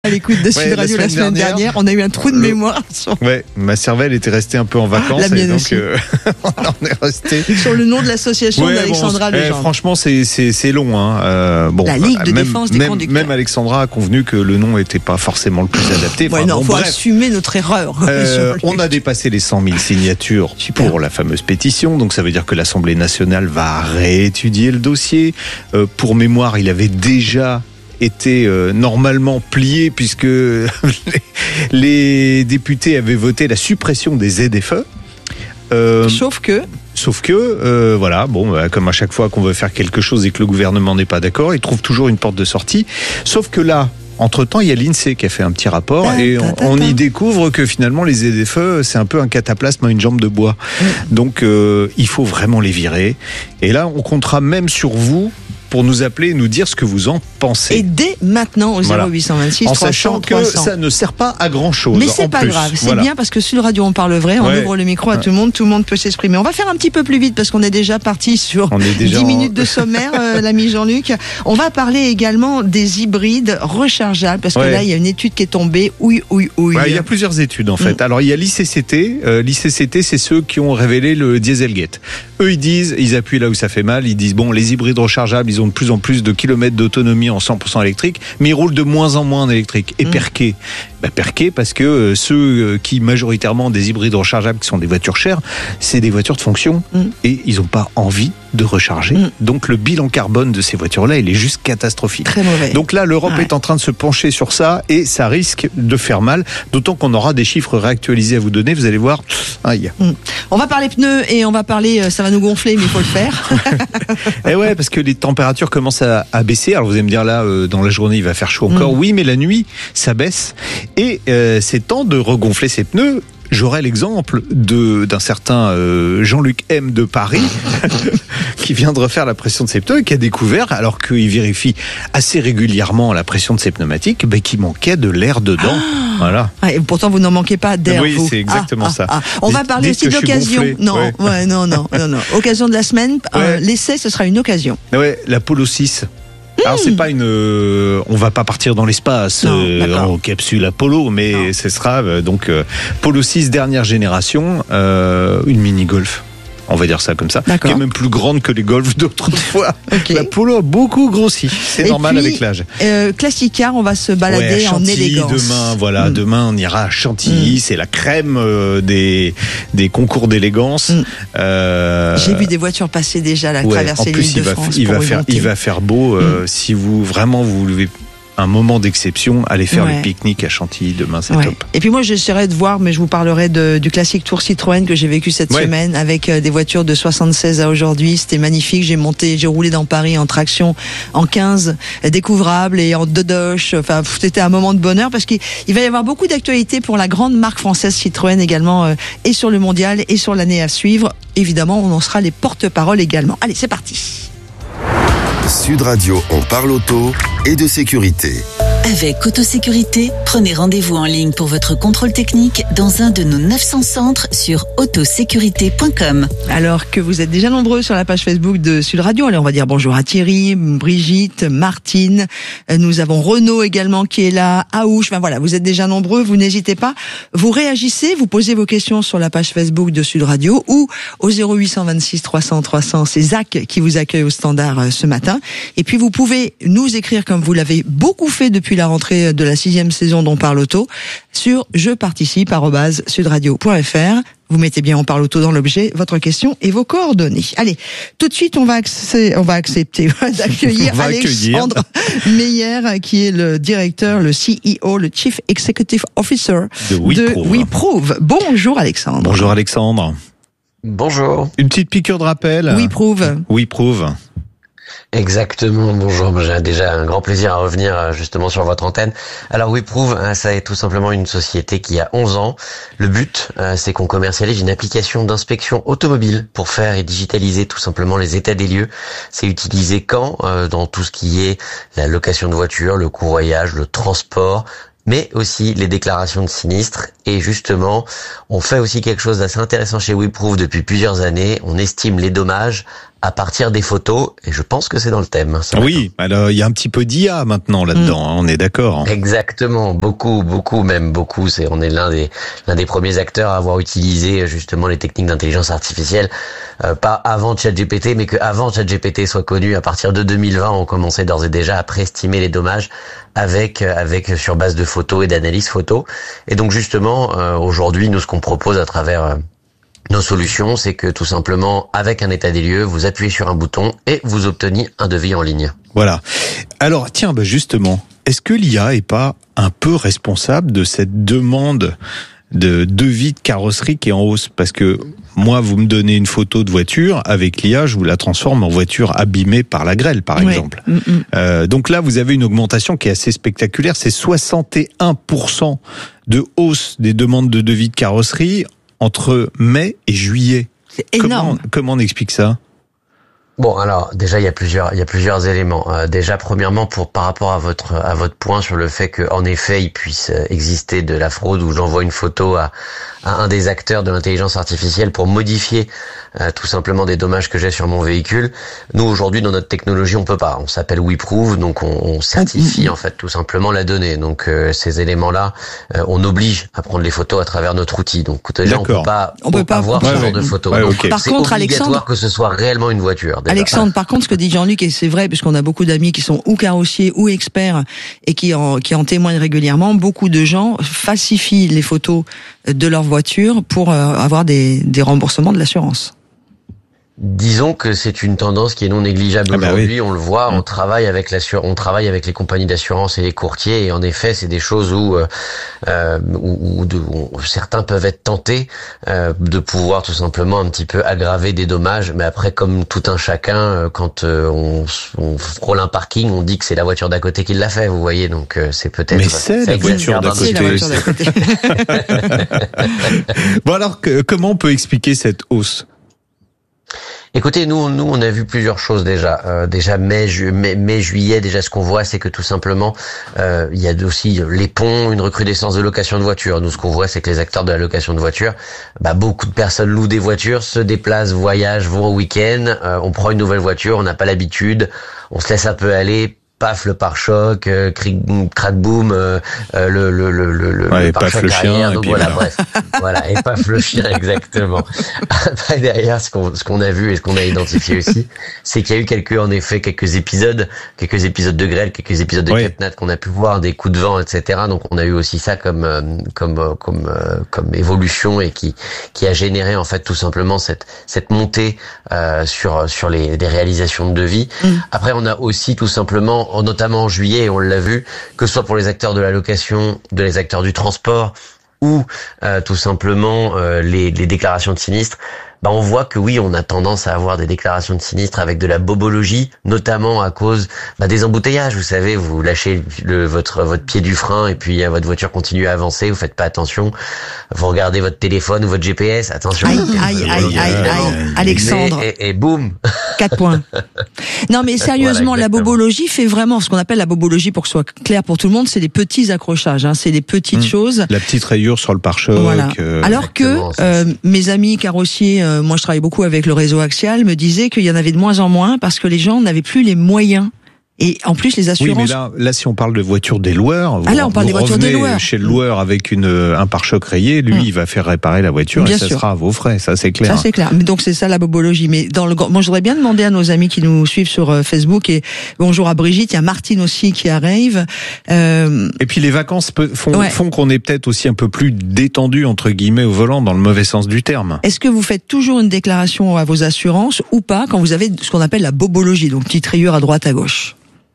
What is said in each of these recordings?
À l'écoute de Sud Radio la semaine dernière, on a eu un trou de mémoire. Ouais, ma cervelle était restée un peu en vacances. La mienne et donc, aussi. On en est resté. Sur le nom de l'association d'Alexandra Legendre. Franchement, c'est long. La Ligue de défense des conducteurs. Même Alexandra a convenu que le nom n'était pas forcément le plus adapté. Faut assumer notre erreur. On a dépassé les 100 000 signatures pour la fameuse pétition. Donc ça veut dire que l'Assemblée nationale va réétudier le dossier. Pour mémoire, il avait déjà été normalement plié puisque les députés avaient voté la suppression des ZFE. Sauf que, comme à chaque fois qu'on veut faire quelque chose et que le gouvernement n'est pas d'accord, il trouve toujours une porte de sortie. Sauf que là, entre-temps, il y a l'INSEE qui a fait un petit rapport et on y découvre que finalement les ZFE, c'est un peu un cataplasme à une jambe de bois. Donc il faut vraiment les virer. Et là, on comptera même sur vous pour nous appeler et nous dire ce que vous en pensez. Et dès maintenant au 0826 en 300 sachant que 300. ça ne sert pas à grand chose. Mais c'est pas grave, c'est bien parce que Sud Radio on parle vrai, on ouvre le micro à tout le monde peut s'exprimer. On va faire un petit peu plus vite parce qu'on est déjà parti sur 10 minutes de sommaire, l'ami Jean-Luc. On va parler également des hybrides rechargeables parce que là il y a une étude qui est tombée. Il y a plusieurs études en fait. Alors il y a l'ICCT. L'ICCT, c'est ceux qui ont révélé le Dieselgate. Eux ils appuient là où ça fait mal. Ils disent les hybrides rechargeables, ils ont de plus en plus de kilomètres d'autonomie en 100% électrique, mais ils roulent de moins en moins en électrique. Et perqué parce que ceux qui majoritairement des hybrides rechargeables, qui sont des voitures chères, c'est des voitures de fonction et ils n'ont pas envie de recharger. Donc le bilan carbone de ces voitures-là, il est juste catastrophique. Très mauvais. Donc là, l'Europe est en train de se pencher sur ça et ça risque de faire mal, d'autant qu'on aura des chiffres réactualisés à vous donner. Vous allez voir. On va parler pneus et on va parler, ça va nous gonfler, mais il faut le faire. Et ouais, parce que les températures commencent à baisser. Alors vous allez me dire là, dans la journée, il va faire chaud encore. Oui, mais la nuit, ça baisse. Et c'est temps de regonfler ces pneus. J'aurais l'exemple d'un certain Jean-Luc M de Paris qui vient de refaire la pression de ses pneus et qui a découvert, alors qu'il vérifie assez régulièrement la pression de ses pneumatiques, qu'il manquait de l'air dedans. Voilà. Et pourtant, vous n'en manquez pas d'air. Oui, c'est exactement ça. On va parler aussi de l'occasion. Non. Occasion de la semaine. L'essai, ce sera une occasion. Ouais, la Polo 6. Alors c'est pas on va pas partir dans l'espace en capsule Apollo, mais ce sera Polo 6 dernière génération, une mini Golf. On va dire ça comme ça, qui est même plus grande que les Golf d'autrefois. La Polo a beaucoup grossi, c'est normal avec l'âge. Classic car, on va se balader en élégance. Demain on ira à Chantilly, c'est la crème des concours d'élégance. J'ai vu des voitures passer déjà traverser l'île de France. Il va faire beau si vous voulez un moment d'exception, allez faire le pique-nique à Chantilly demain, c'est top. Et puis moi j'essaierai de voir, mais je vous parlerai du classique Tour Citroën que j'ai vécu cette semaine avec des voitures de 76 à aujourd'hui. C'était magnifique, j'ai roulé dans Paris en traction en 15 découvrables et en dodoche. Enfin, c'était un moment de bonheur parce qu'il va y avoir beaucoup d'actualités pour la grande marque française Citroën également, et sur le mondial et sur l'année à suivre. Évidemment, on en sera les porte-parole également. Allez, c'est parti. Sud Radio, on parle auto et de sécurité. Avec Autosécurité, prenez rendez-vous en ligne pour votre contrôle technique dans un de nos 900 centres sur autosécurité.com. Alors que vous êtes déjà nombreux sur la page Facebook de Sud Radio, allez, on va dire bonjour à Thierry, Brigitte, Martine, nous avons Renaud également qui est là, Aouche, vous êtes déjà nombreux, vous n'hésitez pas, vous réagissez, vous posez vos questions sur la page Facebook de Sud Radio ou au 0826 300 300, c'est Zach qui vous accueille au standard ce matin. Et puis vous pouvez nous écrire comme vous l'avez beaucoup fait depuis la rentrée de la 6e saison d'On Parle Auto sur jeparticipe@sudradio.fr. Vous mettez bien On Parle Auto dans l'objet, votre question et vos coordonnées. Allez, tout de suite, on va accepter d'accueillir Alexandre Meyer, qui est le directeur, le CEO, le Chief Executive Officer de WeProve. Bonjour Alexandre. Bonjour Alexandre. Bonjour. Une petite piqûre de rappel. WeProve. Exactement, bonjour, j'ai déjà un grand plaisir à revenir justement sur votre antenne. Alors WeProve, ça est tout simplement une société qui a 11 ans. Le but, c'est qu'on commercialise une application d'inspection automobile pour faire et digitaliser tout simplement les états des lieux. C'est utilisé dans tout ce qui est la location de voitures, le courroyage, le transport, mais aussi les déclarations de sinistres. Et justement, on fait aussi quelque chose d'assez intéressant chez WeProve depuis plusieurs années. On estime les dommages à partir des photos, et je pense que c'est dans le thème. Oui, alors il y a un petit peu d'IA maintenant là-dedans, on est d'accord. Exactement, beaucoup. On est l'un des premiers acteurs à avoir utilisé justement les techniques d'intelligence artificielle, pas avant ChatGPT, mais que avant ChatGPT soit connu. À partir de 2020, on commençait d'ores et déjà à préestimer les dommages avec sur base de photos et d'analyse photo. Et donc justement, aujourd'hui, nous ce qu'on propose à travers nos solutions, c'est que tout simplement, avec un état des lieux, vous appuyez sur un bouton et vous obtenez un devis en ligne. Voilà. Alors, tiens, justement, est-ce que l'IA est pas un peu responsable de cette demande de devis de carrosserie qui est en hausse? Parce que moi, vous me donnez une photo de voiture, avec l'IA, je vous la transforme en voiture abîmée par la grêle, par exemple. Donc là, vous avez une augmentation qui est assez spectaculaire. C'est 61% de hausse des demandes de devis de carrosserie entre mai et juillet. C'est énorme. Comment on explique ça? Bon, alors déjà il y a plusieurs éléments. Déjà premièrement par rapport à votre point sur le fait que en effet il puisse exister de la fraude où j'envoie une photo à un des acteurs de l'intelligence artificielle pour modifier tout simplement des dommages que j'ai sur mon véhicule. Nous aujourd'hui dans notre technologie on peut pas. On s'appelle WeProve, donc on certifie en fait tout simplement la donnée. Donc ces éléments-là, on oblige à prendre les photos à travers notre outil. Donc déjà on peut pas avoir ce genre de photos. Okay. Par contre, Alexandre, que ce soit réellement une voiture. Déjà. Alexandre, par contre, ce que dit Jean-Luc, et c'est vrai, puisqu'on a beaucoup d'amis qui sont ou carrossiers ou experts et qui en témoignent régulièrement, beaucoup de gens falsifient les photos de leur voiture pour avoir des remboursements de l'assurance. Disons que c'est une tendance qui est non négligeable aujourd'hui. Oui. On le voit, on travaille avec les compagnies d'assurance et les courtiers. Et en effet, c'est des choses où certains peuvent être tentés de pouvoir tout simplement un petit peu aggraver des dommages. Mais après, comme tout un chacun, quand on frôle un parking, on dit que c'est la voiture d'à côté qui l'a fait. Vous voyez, donc c'est peut-être. Mais c'est la voiture d'à côté. Bon alors, comment on peut expliquer cette hausse? Écoutez, nous, on a vu plusieurs choses déjà. Déjà mai, juillet, déjà ce qu'on voit, c'est que tout simplement, il y a aussi les ponts, une recrudescence de location de voitures. Nous, ce qu'on voit, c'est que les acteurs de la location de voitures, beaucoup de personnes louent des voitures, se déplacent, voyagent, vont au week-end. On prend une nouvelle voiture, on n'a pas l'habitude, on se laisse un peu aller. Paf le pare-choc, crack boom, le pare-choc arrière, donc voilà, bref, voilà, et paf le chien, exactement. Après derrière, ce qu'on a vu et ce qu'on a identifié aussi, c'est qu'il y a eu quelques épisodes de grêle, quelques épisodes de catenade qu'on a pu voir, des coups de vent, etc. Donc on a eu aussi ça comme évolution et qui a généré en fait tout simplement cette montée sur des réalisations de devis. Après on a aussi tout simplement notamment en juillet, on l'a vu, que ce soit pour les acteurs de la location, les acteurs du transport ou tout simplement les déclarations de sinistres, on voit que oui, on a tendance à avoir des déclarations de sinistres avec de la bobologie, notamment à cause des embouteillages. Vous savez, vous lâchez votre pied du frein et puis votre voiture continue à avancer, vous faites pas attention, vous regardez votre téléphone ou votre GPS, attention. Aïe, Alexandre. Et boum 4 points. Non mais sérieusement, voilà, la bobologie fait vraiment ce qu'on appelle la bobologie, pour que ce soit clair pour tout le monde, c'est des petits accrochages, c'est des petites choses. La petite rayure sur le pare-choc. Voilà. Alors que mes amis carrossiers, moi je travaille beaucoup avec le réseau Axial, me disaient qu'il y en avait de moins en moins parce que les gens n'avaient plus les moyens. Et en plus, les assurances. Oui, mais là, si on parle de voitures des loueurs, là, on parle des voitures des loueurs. Chez le loueur avec un pare-choc rayé, lui, il va faire réparer la voiture. Bien et ça sûr. Sera à vos frais. Ça, c'est clair. Ça, c'est clair. Donc, c'est ça, la bobologie. Mais moi, je voudrais bien demander à nos amis qui nous suivent sur Facebook, et bonjour à Brigitte. Il y a Martine aussi qui arrive. Et puis, les vacances font qu'on est peut-être aussi un peu plus détendu, entre guillemets, au volant, dans le mauvais sens du terme. Est-ce que vous faites toujours une déclaration à vos assurances ou pas quand vous avez ce qu'on appelle la bobologie? Donc, petite rayure à droite, à gauche.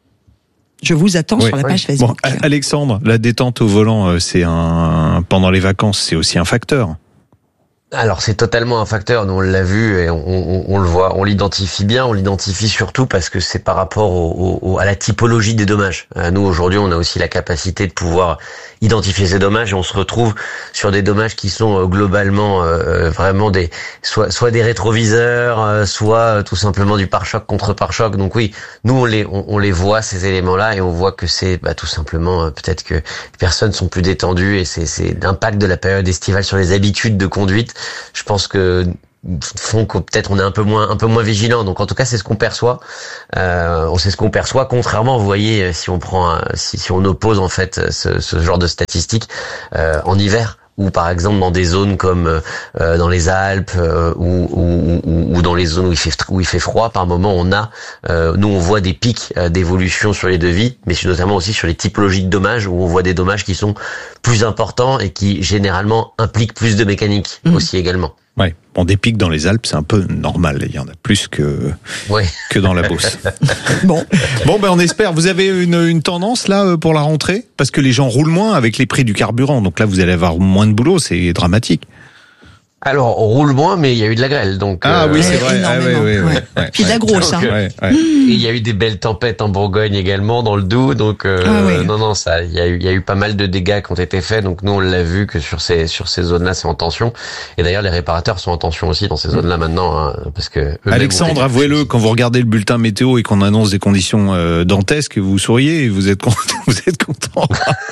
Je vous attends sur la page Facebook. Bon, Alexandre, la détente au volant, pendant les vacances, c'est aussi un facteur. Alors c'est totalement un facteur, nous on l'a vu et on le voit, on l'identifie bien, on l'identifie surtout parce que c'est par rapport à la typologie des dommages. Nous aujourd'hui on a aussi la capacité de pouvoir identifier ces dommages et on se retrouve sur des dommages qui sont globalement vraiment soit des rétroviseurs, soit tout simplement du pare-choc contre pare-choc. Donc oui, nous on les voit ces éléments-là et on voit que c'est tout simplement peut-être que les personnes sont plus détendues et c'est l'impact de la période estivale sur les habitudes de conduite. Je pense que font que peut-être on est un peu moins vigilant. Donc en tout cas, c'est ce qu'on perçoit. Contrairement, vous voyez, si on oppose en fait ce genre de statistiques en hiver, ou par exemple dans des zones comme dans les Alpes ou dans les zones où il fait froid, par moment on voit des pics d'évolution sur les devis, mais notamment aussi sur les typologies de dommages, où on voit des dommages qui sont plus importants et qui généralement impliquent plus de mécanique aussi également. Ouais. Bon, des pics dans les Alpes, c'est un peu normal. Il y en a plus que dans la Beauce. Bon, ben on espère. Vous avez une tendance là pour la rentrée, parce que les gens roulent moins avec les prix du carburant. Donc là, vous allez avoir moins de boulot. C'est dramatique. Alors, on roule moins, mais il y a eu de la grêle, donc. Oui, c'est vrai. Puis de la grosse, hein. Et il y a eu des belles tempêtes en Bourgogne également, dans le Doubs, donc non, ça, il y a eu pas mal de dégâts qui ont été faits, donc nous on l'a vu que sur ces zones-là, c'est en tension. Et d'ailleurs, les réparateurs sont en tension aussi dans ces zones-là maintenant, hein, parce que. Alexandre, avouez-le, quand vous regardez le bulletin météo et qu'on annonce des conditions dantesques, vous souriez et vous êtes content.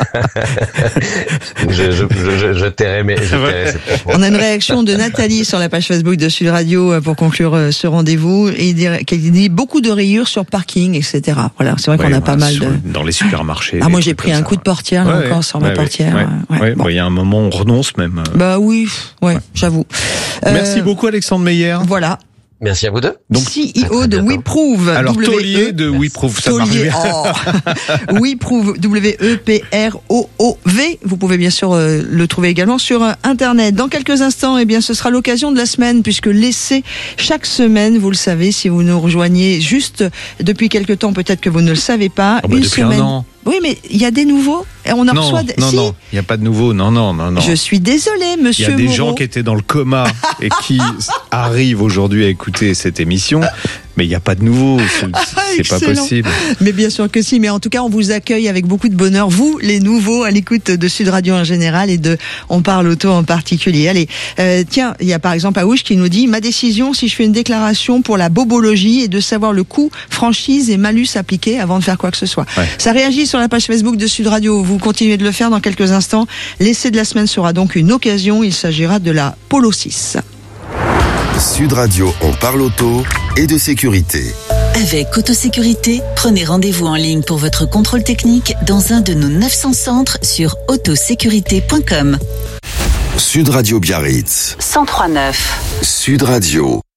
Je tairai On a une réaction de Nathalie sur la page Facebook de Sud Radio pour conclure ce rendez-vous, et qu'elle dit beaucoup de rayures sur parking, etc. Voilà, c'est vrai qu'on a pas mal dans les supermarchés. Moi j'ai pris un coup de portière encore sur ma portière. Il y a un moment on renonce même. Bah oui, j'avoue. Merci beaucoup Alexandre Meyer. Voilà. Merci à vous deux. Donc, CEO de WeProve. Alors, taulier de WeProve, ça marche bien. WeProve, W-E-P-R-O-O-V. Vous pouvez bien sûr le trouver également sur Internet. Dans quelques instants, ce sera l'occasion de la semaine, puisque l'essai, chaque semaine, vous le savez, si vous nous rejoignez juste depuis quelques temps, peut-être que vous ne le savez pas. Depuis semaine. Un an. Oui, mais il y a des nouveaux. Et on en reçoit. Non, il n'y a pas de nouveaux. Non. Je suis désolée, monsieur. Il y a des Moreau. gens qui étaient dans le coma et qui arrivent aujourd'hui à écouter cette émission. Mais il n'y a pas de nouveau, c'est pas possible. Mais bien sûr que si, mais en tout cas, on vous accueille avec beaucoup de bonheur, vous, les nouveaux, à l'écoute de Sud Radio en général et de On Parle Auto en particulier. Allez, tiens, il y a par exemple Aouche qui nous dit « Ma décision, si je fais une déclaration pour la bobologie, est de savoir le coût, franchise et malus appliqués avant de faire quoi que ce soit. » Ça réagit sur la page Facebook de Sud Radio. Vous continuez de le faire dans quelques instants. L'essai de la semaine sera donc une occasion. Il s'agira de la Polo 6. Sud Radio, on parle auto et de sécurité. Avec Autosécurité, prenez rendez-vous en ligne pour votre contrôle technique dans un de nos 900 centres sur autosécurité.com. Sud Radio Biarritz. 103.9. Sud Radio.